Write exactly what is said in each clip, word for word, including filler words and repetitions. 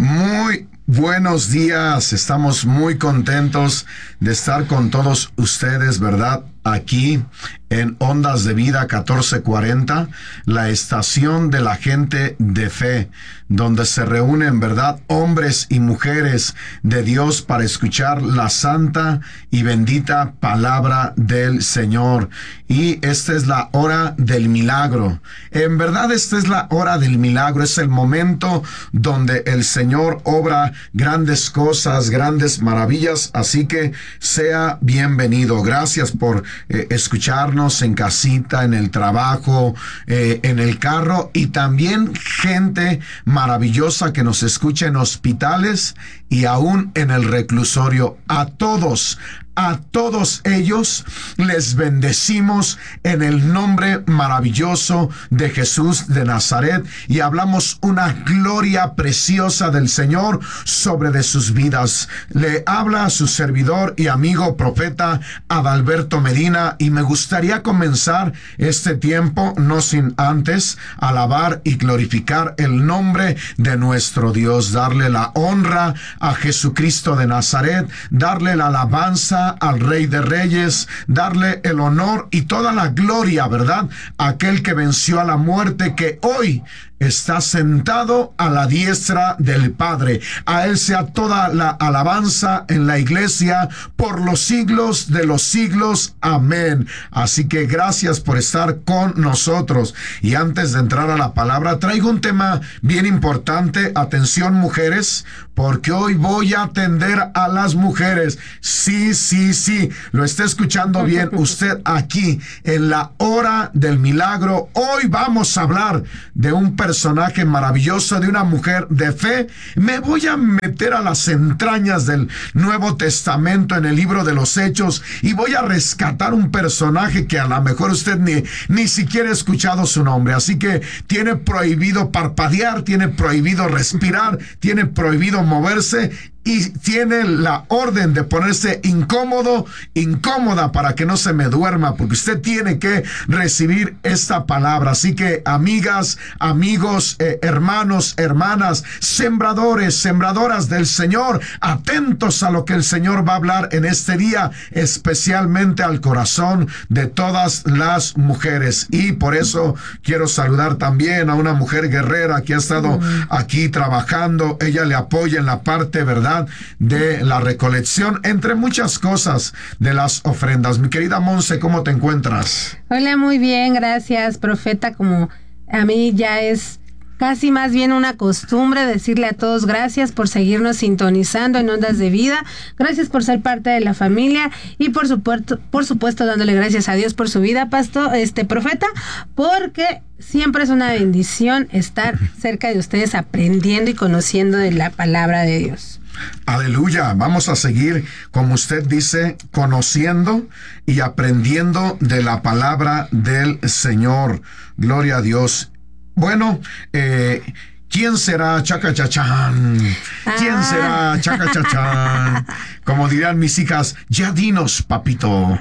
Muy buenos días, estamos muy contentos de estar con todos ustedes, ¿verdad? Aquí en Ondas de Vida catorce cuarenta, la estación de la gente de fe, donde se reúnen, ¿verdad?, hombres y mujeres de Dios para escuchar la santa y bendita palabra del Señor. Y esta es la hora del milagro. En verdad, esta es la hora del milagro. Es el momento donde el Señor obra grandes cosas, grandes maravillas. Así que sea bienvenido. Gracias por eh, escucharnos en casita, en el trabajo, eh, en el carro, y también gente maravillosa que nos escucha en hospitales y aún en el reclusorio. A todos, a todos ellos les bendecimos en el nombre maravilloso de Jesús de Nazaret, y hablamos una gloria preciosa del Señor sobre de sus vidas. Le habla a su servidor y amigo profeta Adalberto Medina, y me gustaría comenzar este tiempo no sin antes alabar y glorificar el nombre de nuestro Dios, darle la honra a Jesucristo de Nazaret, darle la alabanza al Rey de Reyes, darle el honor y toda la gloria, ¿verdad?, aquel que venció a la muerte, que hoy está sentado a la diestra del Padre. A Él sea toda la alabanza en la iglesia por los siglos de los siglos. Amén. Así que gracias por estar con nosotros. Y antes de entrar a la palabra, traigo un tema bien importante. Atención, mujeres, porque hoy voy a atender a las mujeres. Sí, sí, sí, lo está escuchando bien usted aquí en la hora del milagro. Hoy vamos a hablar de un personaje maravilloso, de una mujer de fe. Me voy a meter a las entrañas del Nuevo Testamento en el libro de los Hechos, y voy a rescatar un personaje que a lo mejor usted ni, ni siquiera ha escuchado su nombre. Así que tiene prohibido parpadear, tiene prohibido respirar, tiene prohibido moverse, y tiene la orden de ponerse incómodo, incómoda, para que no se me duerma, porque usted tiene que recibir esta palabra. Así que, amigas, amigos, eh, hermanos, hermanas, sembradores, sembradoras del Señor, atentos a lo que el Señor va a hablar en este día, especialmente al corazón de todas las mujeres. Y por eso quiero saludar también a una mujer guerrera que ha estado aquí trabajando. Ella le apoya en la parte, ¿verdad?, de la recolección, entre muchas cosas, de las ofrendas. Mi querida Monse, ¿cómo te encuentras? Hola, muy bien, gracias, profeta. Como a mí ya es casi más bien una costumbre decirle a todos gracias por seguirnos sintonizando en Ondas de Vida, gracias por ser parte de la familia, y por supuesto, por supuesto dándole gracias a Dios por su vida, pastor, este profeta, porque siempre es una bendición estar cerca de ustedes aprendiendo y conociendo de la palabra de Dios. Aleluya. Vamos a seguir, como usted dice, conociendo y aprendiendo de la palabra del Señor. Gloria a Dios. Bueno, eh, ¿quién será Chacachachán? ¿Quién Ah. será Chacachachán? Como dirían mis hijas, ya dinos, papito.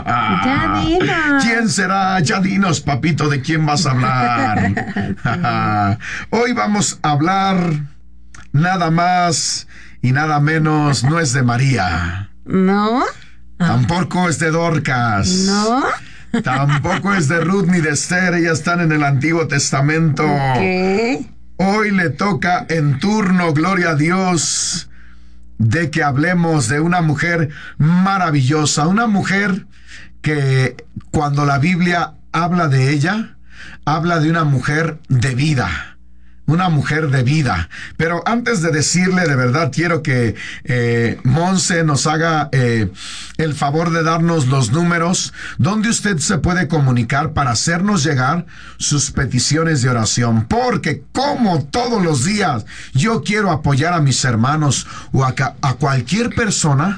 Ya dinos. ¿Quién será? Ya dinos, papito, ¿de quién vas a hablar? Hoy vamos a hablar nada más y nada menos, no es de María. ¿No? Tampoco es de Dorcas. ¿No? Tampoco es de Ruth ni de Esther. Ellas están en el Antiguo Testamento. ¿Qué? Hoy le toca en turno, gloria a Dios, de que hablemos de una mujer maravillosa. Una mujer que, cuando la Biblia habla de ella, habla de una mujer de vida. Una mujer de vida. Pero antes de decirle, de verdad quiero que eh, Monse nos haga eh, el favor de darnos los números donde usted se puede comunicar para hacernos llegar sus peticiones de oración. Porque como todos los días yo quiero apoyar a mis hermanos o a, a cualquier persona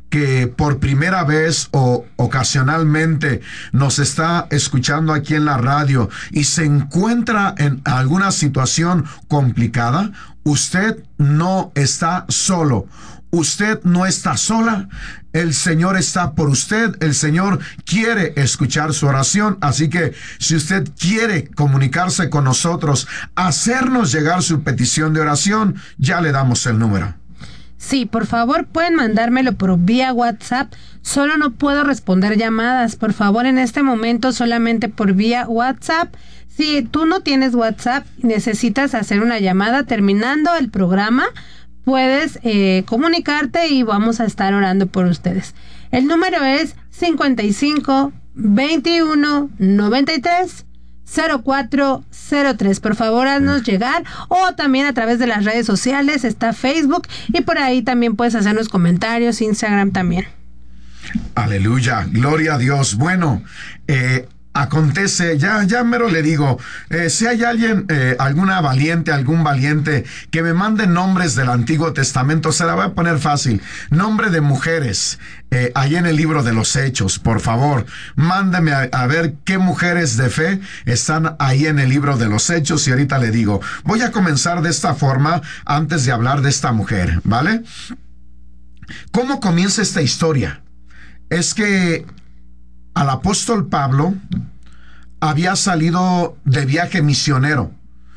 que por primera vez o ocasionalmente nos está escuchando aquí en la radio y se encuentra en alguna situación complicada, usted no está solo. Usted no está sola. El Señor está por usted. El Señor quiere escuchar su oración. Así que si usted quiere comunicarse con nosotros, hacernos llegar su petición de oración, ya le damos el número. Sí, por favor, pueden mandármelo por vía WhatsApp. Solo no puedo responder llamadas. Por favor, en este momento solamente por vía WhatsApp. Si tú no tienes WhatsApp y necesitas hacer una llamada terminando el programa, puedes eh, comunicarte y vamos a estar orando por ustedes. El número es cincuenta y cinco, veintiuno, noventa y tres, cero cuatro cero tres. Por favor, haznos llegar, o también a través de las redes sociales está Facebook, y por ahí también puedes hacernos comentarios, Instagram también. Aleluya, gloria a Dios. Bueno, eh, acontece, ya, ya mero le digo, eh, si hay alguien, eh, alguna valiente, algún valiente, que me mande nombres del Antiguo Testamento, se la voy a poner fácil, nombre de mujeres, eh, ahí en el libro de los Hechos, por favor, mándeme a, a ver qué mujeres de fe están ahí en el libro de los Hechos, y ahorita le digo. Voy a comenzar de esta forma, antes de hablar de esta mujer, ¿vale? ¿Cómo comienza esta historia? Es que al apóstol Pablo había salido de viaje misionero.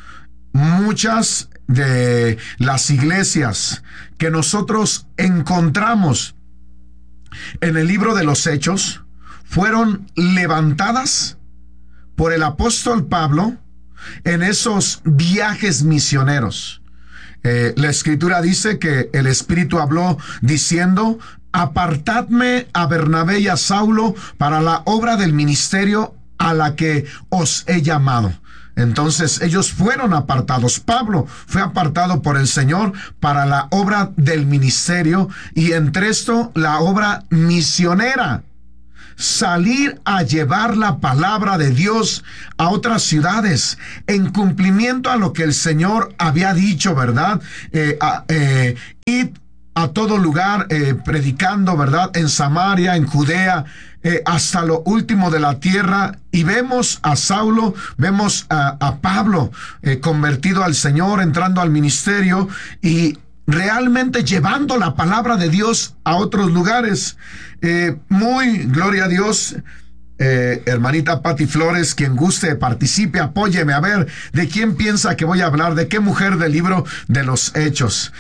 Muchas de las iglesias que nosotros encontramos en el libro de los Hechos fueron levantadas por el apóstol Pablo en esos viajes misioneros. Eh, la escritura dice que el Espíritu habló diciendo: apartadme a Bernabé y a Saulo para la obra del ministerio a la que os he llamado. Entonces ellos fueron apartados. Pablo fue apartado por el Señor para la obra del ministerio, y entre esto la obra misionera. Salir a llevar la palabra de Dios a otras ciudades en cumplimiento a lo que el Señor había dicho, ¿verdad? Eh, eh, id a todo lugar eh, predicando, ¿verdad? En Samaria, en Judea, eh, hasta lo último de la tierra. Y vemos a Saulo, vemos a, a Pablo eh, convertido al Señor, entrando al ministerio y realmente llevando la palabra de Dios a otros lugares. Eh, muy, gloria a Dios. Eh, hermanita Pati Flores, quien guste, participe, apóyeme. A ver, ¿de quién piensa que voy a hablar? ¿De qué mujer del libro de los Hechos?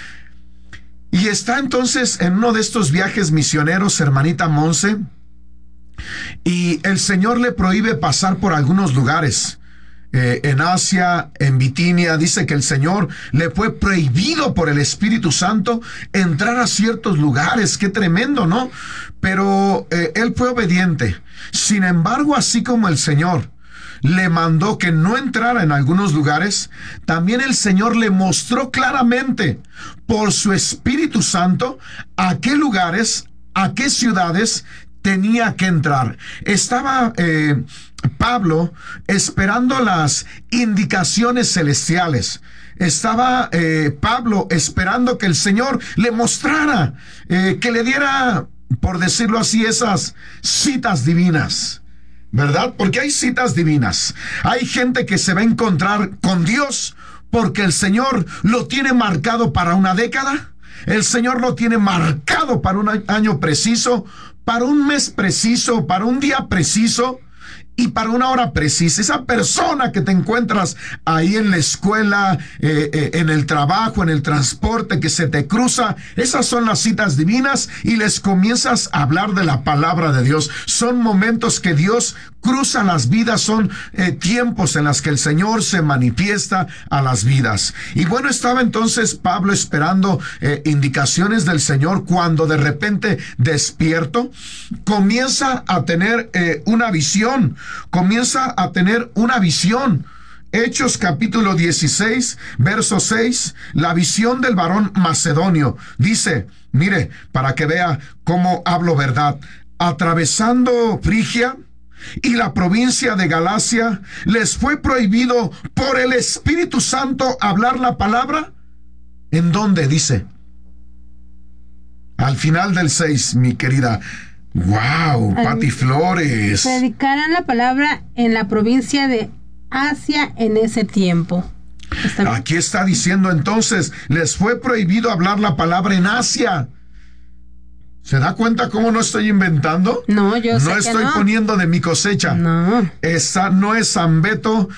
Y está entonces en uno de estos viajes misioneros, hermanita Monse, y el Señor le prohíbe pasar por algunos lugares. Eh, en Asia, en Bitinia, dice que el Señor le fue prohibido por el Espíritu Santo entrar a ciertos lugares. Qué tremendo, ¿no? Pero eh, él fue obediente. Sin embargo, así como el Señor le mandó que no entrara en algunos lugares, también el Señor le mostró claramente por su Espíritu Santo a qué lugares, a qué ciudades tenía que entrar. Estaba eh, Pablo esperando las indicaciones celestiales. Estaba eh, Pablo esperando que el Señor le mostrara, eh, que le diera, por decirlo así, esas citas divinas, ¿verdad? Porque hay citas divinas. Hay gente que se va a encontrar con Dios porque el Señor lo tiene marcado para una década. El Señor lo tiene marcado para un año preciso, para un mes preciso, para un día preciso y para una hora precisa. Esa persona que te encuentras ahí en la escuela, eh, eh, en el trabajo, en el transporte, que se te cruza, esas son las citas divinas, y les comienzas a hablar de la palabra de Dios. Son momentos que Dios cruza las vidas, son eh, tiempos en los que el Señor se manifiesta a las vidas. Y bueno, estaba entonces Pablo esperando eh, indicaciones del Señor, cuando de repente despierto, comienza a tener eh, una visión, comienza a tener una visión. Hechos capítulo dieciséis, verso seis, la visión del varón macedonio. Dice, mire, para que vea cómo hablo verdad, atravesando Frigia y la provincia de Galacia, les fue prohibido por el Espíritu Santo hablar la palabra. ¿En dónde? Dice, Al final del seis, mi querida. ¡Wow! Pati Flores. Predicarán la palabra en la provincia de Asia en ese tiempo. ¿Está Aquí está diciendo entonces, les fue prohibido hablar la palabra en Asia. ¿Se da cuenta cómo no estoy inventando? No, yo sé No que estoy no. poniendo de mi cosecha. No. Esa no es San Beto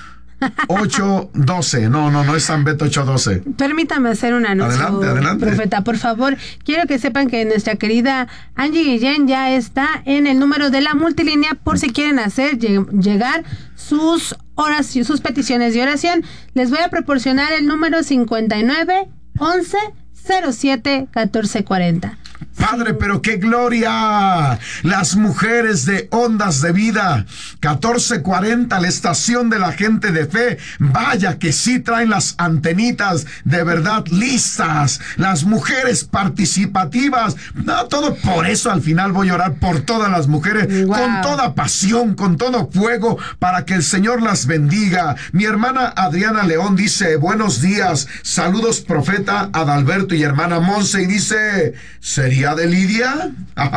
ocho doce. No, no, no es San Beto ocho doce. Permítame hacer un anuncio, Adelante, adelante. profeta, por favor. Quiero que sepan que nuestra querida Angie Guillén ya está en el número de la multilínea por si quieren hacer lleg- llegar sus oraciones, sus peticiones de oración. Les voy a proporcionar el número cincuenta y nueve once cero siete catorce cuarenta. Padre, pero qué gloria. Las mujeres de Ondas de Vida, catorce cuarenta, la estación de la gente de fe. Vaya que sí traen las antenitas de verdad listas. Las mujeres participativas. No, todo por eso al final voy a orar por todas las mujeres. Wow. Con toda pasión, con todo fuego, para que el Señor las bendiga. Mi hermana Adriana León dice, buenos días. Saludos, profeta Adalberto y hermana Monse. Y dice, ¿sería de Lidia?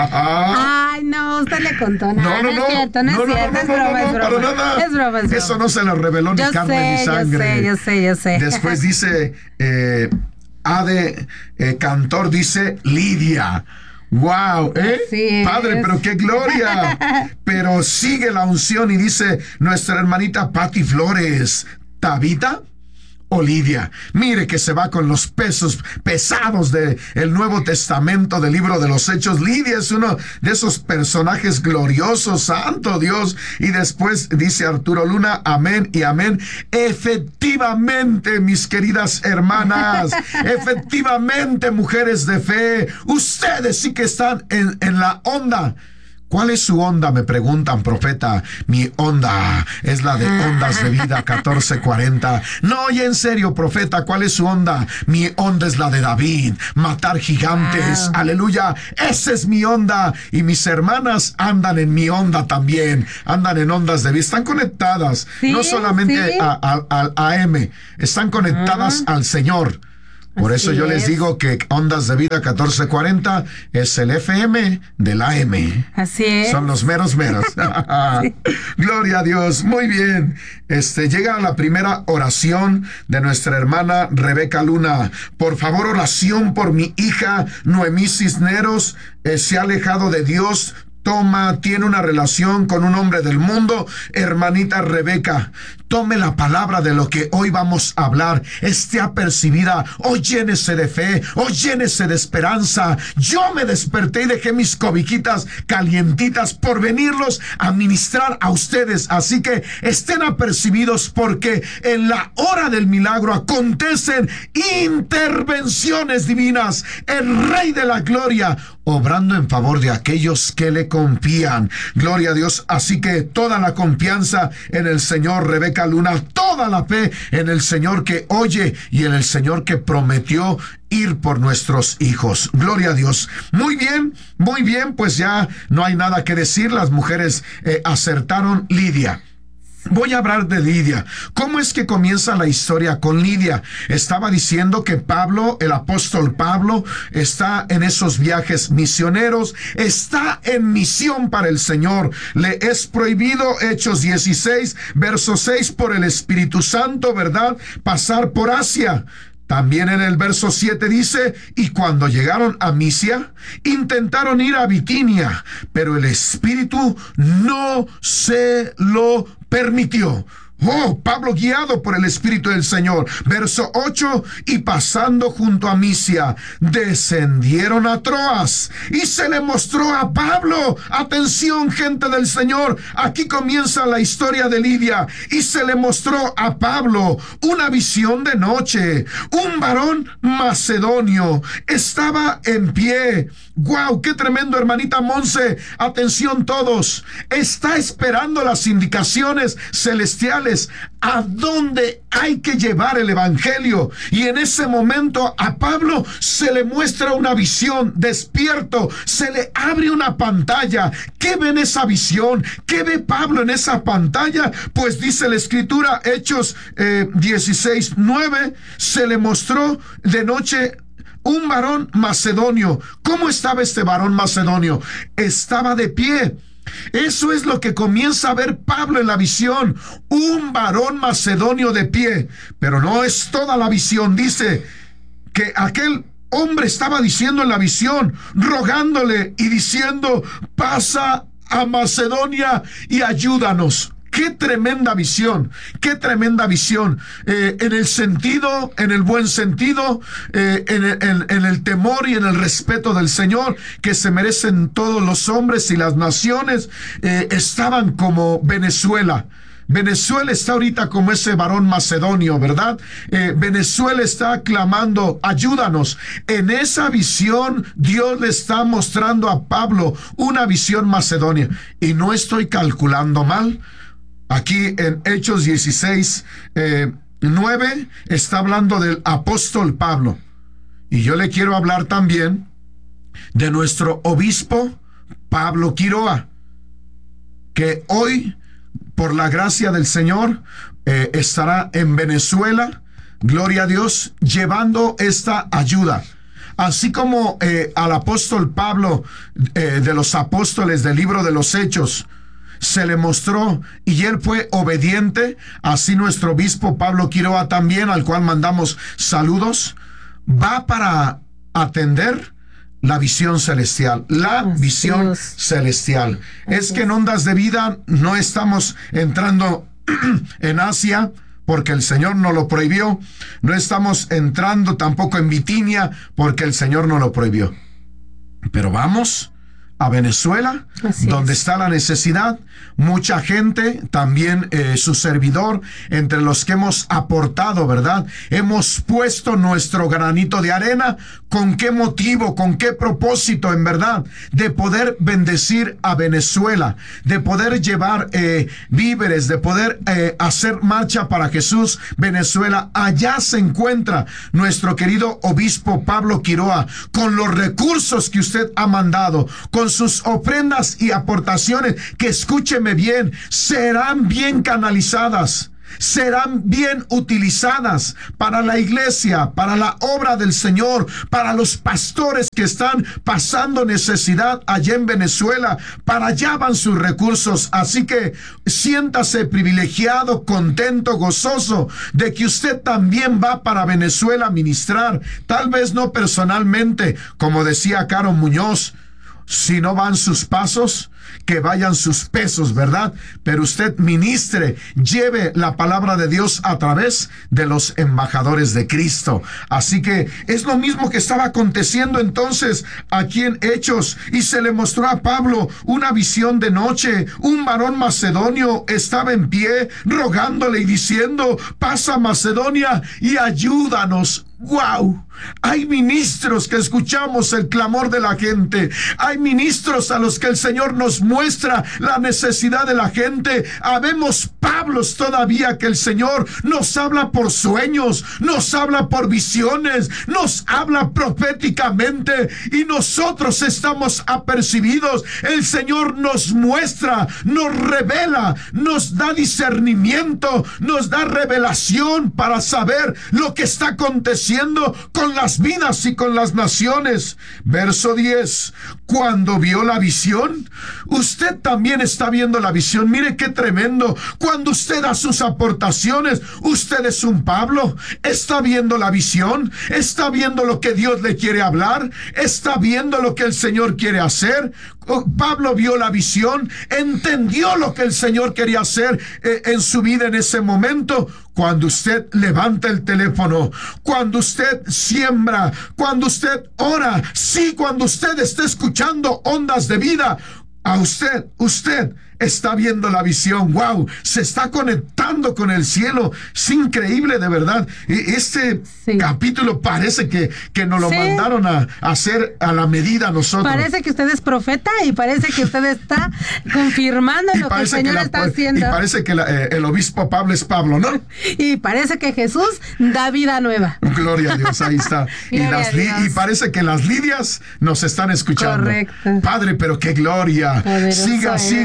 Ay, no, usted le contó nada. No, no, no. Es cierto, no es No, no, cierto, no, es no, broma, no, es no, broma. para nada. Es broma, es broma. Eso no se lo reveló ni Yo carne sé, ni sangre. Yo sé, yo sé, yo sé. Después dice, eh, Ade eh, Cantor dice Lidia. Wow, ¿eh? Así Padre, es. pero qué gloria. Pero sigue la unción y dice nuestra hermanita Pati Flores, Tabita o Lidia. Mire que se va con los pesos pesados del Nuevo Testamento, del libro de los Hechos. Lidia es uno de esos personajes gloriosos, santo Dios. Y después dice Arturo Luna, amén y amén. Efectivamente, mis queridas hermanas, efectivamente, mujeres de fe, ustedes sí que están en, en la onda. ¿Cuál es su onda? Me preguntan, profeta. Mi onda es la de Ondas de Vida catorce cuarenta. No, y en serio, profeta, ¿cuál es su onda? Mi onda es la de David, matar gigantes. Wow. Aleluya, esa es mi onda. Y mis hermanas andan en mi onda también. Andan en Ondas de Vida. Están conectadas, Sí, no solamente sí. a- a- al A M, están conectadas al Señor. Por Así eso yo les es. digo que Ondas de Vida catorce cuarenta es el F M del A M. Así es. Son los meros meros. Gloria a Dios. Muy bien. Este, llega la primera oración de nuestra hermana Rebeca Luna. Por favor, oración por mi hija Noemí Cisneros. Eh, se ha alejado de Dios. Toma, tiene una relación con un hombre del mundo. Hermanita Rebeca, tome la palabra de lo que hoy vamos a hablar. Esté apercibida. Hoy llénese de fe. Hoy llénese de esperanza. Yo me desperté y dejé mis cobijitas calientitas por venirlos a ministrar a ustedes. Así que estén apercibidos porque en la hora del milagro acontecen intervenciones divinas. El Rey de la Gloria obrando en favor de aquellos que le confían. Gloria a Dios. Así que toda la confianza en el Señor, Rebeca Luna, toda la fe en el Señor que oye y en el Señor que prometió ir por nuestros hijos. Gloria a Dios. Muy bien, muy bien, pues ya no hay nada que decir. Las mujeres eh, acertaron. Lidia. Voy a hablar de Lidia. ¿Cómo es que comienza la historia con Lidia? Estaba diciendo que Pablo, el apóstol Pablo, está en esos viajes misioneros, está en misión para el Señor. Le es prohibido, Hechos dieciséis, verso seis, por el Espíritu Santo, ¿verdad?, pasar por Asia. También en el verso siete dice, y cuando llegaron a Misia, intentaron ir a Bitinia, pero el Espíritu no se lo permitió. Oh, Pablo guiado por el Espíritu del Señor. Verso ocho, y pasando junto a Misia, descendieron a Troas y se le mostró a Pablo. Atención, gente del Señor, aquí comienza la historia de Lidia. Y se le mostró a Pablo una visión de noche. Un varón macedonio estaba en pie. ¡Guau! ¡Qué tremendo, hermanita Monse! Atención todos. Está esperando las indicaciones celestiales a dónde hay que llevar el evangelio. Y en ese momento a Pablo se le muestra una visión. Despierto, se le abre una pantalla. ¿Qué ve en esa visión? ¿Qué ve Pablo en esa pantalla? Pues dice la Escritura, Hechos eh, dieciséis, nueve, se le mostró de noche un varón macedonio. ¿Cómo estaba este varón macedonio? Estaba de pie. Eso es lo que comienza a ver Pablo en la visión, un varón macedonio de pie. Pero no es toda la visión. Dice que aquel hombre estaba diciendo en la visión, rogándole y diciendo: pasa a Macedonia y ayúdanos. ¡Qué tremenda visión! ¡Qué tremenda visión! Eh, en el sentido, en el buen sentido, eh, en, en, en el temor y en el respeto del Señor, que se merecen todos los hombres y las naciones, eh, estaban como Venezuela. Venezuela está ahorita como ese varón macedonio, ¿verdad? Eh, Venezuela está clamando: ayúdanos. En esa visión Dios le está mostrando a Pablo una visión macedonia. Y no estoy calculando mal. Aquí en Hechos dieciséis, eh, nueve, está hablando del apóstol Pablo. Y yo le quiero hablar también de nuestro obispo Pablo Quiroa, que hoy, por la gracia del Señor, eh, estará en Venezuela, gloria a Dios, llevando esta ayuda. Así como eh, al apóstol Pablo, eh, de los apóstoles del libro de los Hechos, se le mostró y él fue obediente, así nuestro obispo Pablo Quiroa también, al cual mandamos saludos, va para atender la visión celestial, la Así visión es. celestial. Así es que en Ondas de Vida no estamos entrando en Asia porque el Señor no lo prohibió, no estamos entrando tampoco en Bitinia porque el Señor no lo prohibió, pero vamos a Venezuela, Así donde es. está la necesidad. Mucha gente, también eh, su servidor, entre los que hemos aportado, ¿verdad? Hemos puesto nuestro granito de arena. ¿Con qué motivo? ¿Con qué propósito, en verdad? De poder bendecir a Venezuela, de poder llevar eh, víveres, de poder eh, hacer marcha para Jesús, Venezuela. Allá se encuentra nuestro querido obispo Pablo Quiroa, con los recursos que usted ha mandado, con sus ofrendas y aportaciones, que escúcheme bien, serán bien canalizadas, serán bien utilizadas para la iglesia, para la obra del Señor, para los pastores que están pasando necesidad allá en Venezuela. Para allá van sus recursos. Así que siéntase privilegiado, contento, gozoso de que usted también va para Venezuela a ministrar. Tal vez no personalmente, como decía Caro Muñoz, si no van sus pasos, que vayan sus pesos, ¿verdad? Pero usted ministre, lleve la palabra de Dios a través de los embajadores de Cristo. Así que es lo mismo que estaba aconteciendo entonces aquí en Hechos, y se le mostró a Pablo una visión de noche. Un varón macedonio estaba en pie rogándole y diciendo: pasa a Macedonia y ayúdanos. ¡Wow! Hay ministros que escuchamos el clamor de la gente. Hay ministros a los que el Señor nos muestra la necesidad de la gente. Habemos Pablos todavía que el Señor nos habla por sueños, nos habla por visiones, nos habla proféticamente, y nosotros estamos apercibidos. El Señor nos muestra, nos revela, nos da discernimiento, nos da revelación para saber lo que está aconteciendo con las vidas y con las naciones. Verso diez. Cuando vio la visión, usted también está viendo la visión. Mire qué tremendo. Cuando usted da sus aportaciones, usted es un Pablo. Está viendo la visión, está viendo lo que Dios le quiere hablar, está viendo lo que el Señor quiere hacer. Pablo vio la visión, entendió lo que el Señor quería hacer eh, en su vida en ese momento. Cuando usted levanta el teléfono, cuando usted siembra, cuando usted ora, sí, cuando usted está escuchando Ondas de Vida, a usted, usted está viendo la visión. ¡Wow! Se está conectando con el cielo. Es increíble, de verdad. Este sí. capítulo parece que, que nos lo sí. mandaron a, a hacer a la medida a nosotros. Parece que usted es profeta y parece que usted está confirmando lo que el Señor que la, está haciendo. Y parece que la, eh, el obispo Pablo es Pablo, ¿no? Y parece que Jesús da vida nueva. Gloria a Dios, ahí está. y, las li- y parece que las Lidias nos están escuchando. Correcto. Padre, pero qué gloria. Poderoso siga, siga, siga.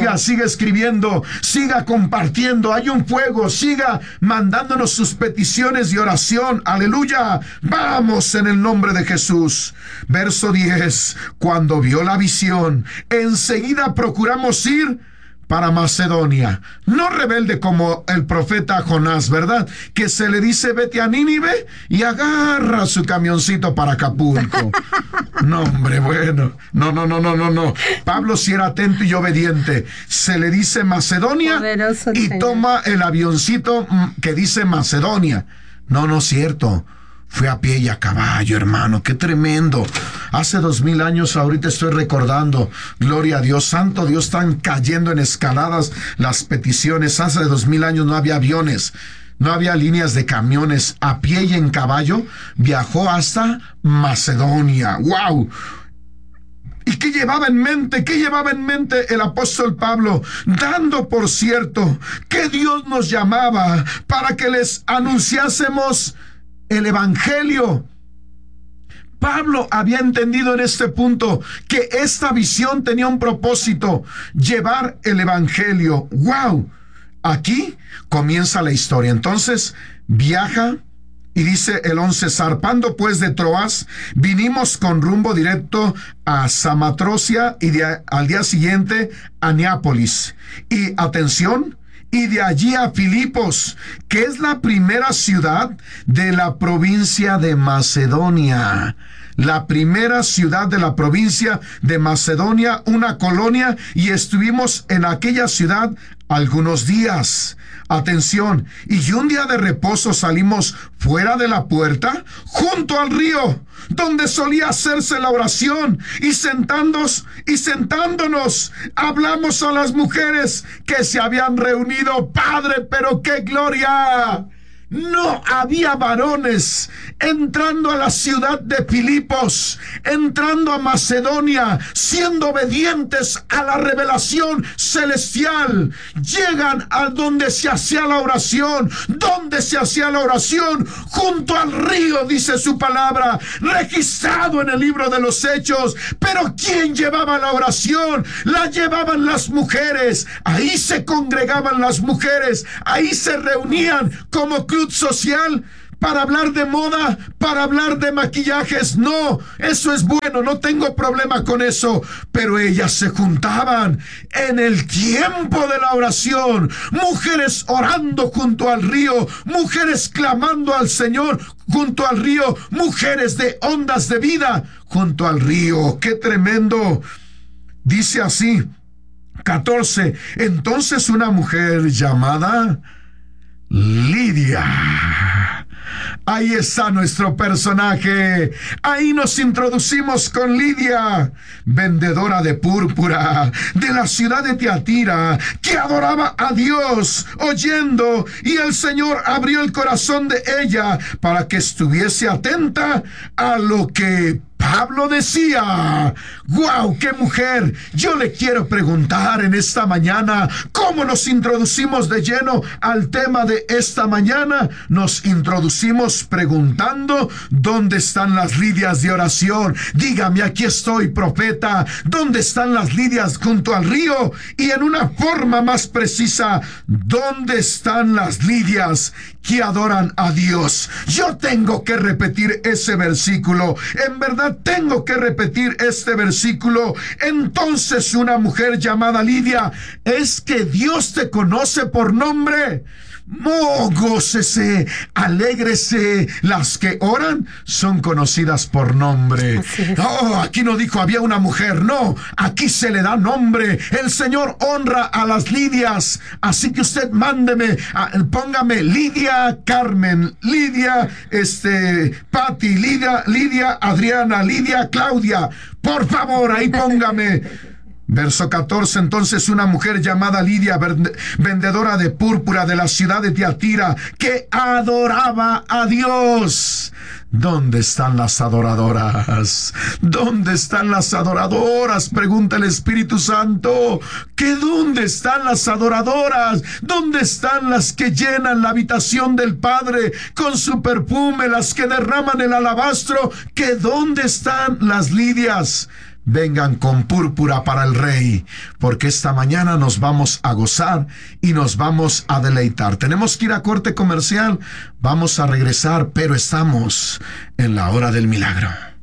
siga, siga escribiendo, siga compartiendo. Hay un fuego, siga mandándonos sus peticiones de oración. Aleluya. Vamos en el nombre de Jesús. Verso diez. Cuando vio la visión, enseguida procuramos ir para Macedonia. No rebelde como el profeta Jonás, ¿verdad? Que se le dice vete a Nínive y agarra su camioncito para Acapulco. No, hombre, bueno. No, no, no, no, no, no. Pablo sí era atento y obediente. Se le dice Macedonia Poderoso y Señor. toma el avioncito que dice Macedonia. No, no es cierto. Fue a pie y a caballo, hermano. ¡Qué tremendo! Hace dos mil años, ahorita estoy recordando. Gloria a Dios. Santo Dios, están cayendo en escaladas las peticiones. Hace dos mil años no había aviones. No había líneas de camiones. A pie y en caballo viajó hasta Macedonia. ¡Wow! ¿Y qué llevaba en mente? ¿Qué llevaba en mente el apóstol Pablo? Dando por cierto que Dios nos llamaba para que les anunciásemos el evangelio. Pablo había entendido en este punto que esta visión tenía un propósito: llevar el evangelio. ¡Wow! Aquí comienza la historia. Entonces viaja y dice el once: zarpando pues de Troas, vinimos con rumbo directo a Samatrocia y de, al día siguiente a Neápolis. Y atención, y de allí a Filipos, que es la primera ciudad de la provincia de Macedonia. La primera ciudad de la provincia de Macedonia, una colonia, y estuvimos en aquella ciudad algunos días. Atención, y un día de reposo salimos fuera de la puerta, junto al río, donde solía hacerse la oración, y sentándonos, y sentándonos, hablamos a las mujeres que se habían reunido. Padre, pero qué gloria. No había varones entrando a la ciudad de Filipos, entrando a Macedonia, siendo obedientes a la revelación celestial. Llegan a donde se hacía la oración. ¿Dónde se hacía la oración? Junto al río, dice su palabra, registrado en el libro de los Hechos. Pero ¿quién llevaba la oración? La llevaban las mujeres. Ahí se congregaban las mujeres. Ahí se reunían como club social para hablar de moda, para hablar de maquillajes. No, eso es bueno, no tengo problema con eso, pero ellas se juntaban en el tiempo de la oración, mujeres orando junto al río, mujeres clamando al Señor junto al río, mujeres de ondas de vida junto al río. ¡Qué tremendo! Dice así, catorce, entonces una mujer llamada Lidia. Ahí está nuestro personaje. Ahí nos introducimos con Lidia, vendedora de púrpura de la ciudad de Tiatira, que adoraba a Dios oyendo, y el Señor abrió el corazón de ella para que estuviese atenta a lo que Pablo decía. ¡Guau! ¡Qué mujer! Yo le quiero preguntar en esta mañana, ¿cómo nos introducimos de lleno al tema de esta mañana? Nos introducimos preguntando, ¿dónde están las lidias de oración? Dígame, aquí estoy, profeta. ¿Dónde están las lidias junto al río? Y en una forma más precisa, ¿dónde están las lidias que adoran a Dios? Yo tengo que repetir ese versículo. En verdad, tengo que repetir este versículo. Entonces una mujer llamada Lidia, es que Dios te conoce por nombre. Oh, gócese, alégrese. Las que oran son conocidas por nombre. Oh, aquí no dijo había una mujer, no, aquí se le da nombre. El Señor honra a las Lidias. Así que usted mándeme, póngame Lidia Carmen, Lidia este Patti, Lidia, Lidia Adriana, Lidia Claudia. Por favor, ahí póngame. Verso catorce, entonces una mujer llamada Lidia, vendedora de púrpura de la ciudad de Tiatira, que adoraba a Dios. ¿Dónde están las adoradoras? ¿Dónde están las adoradoras? Pregunta el Espíritu Santo. ¿Que dónde están las adoradoras? ¿Dónde están las que llenan la habitación del Padre con su perfume, las que derraman el alabastro? ¿Que dónde están las Lidias? vengan con púrpura para el Rey, porque esta mañana nos vamos a gozar y nos vamos a deleitar. Tenemos que ir a corte comercial, vamos a regresar, pero estamos en la hora del milagro.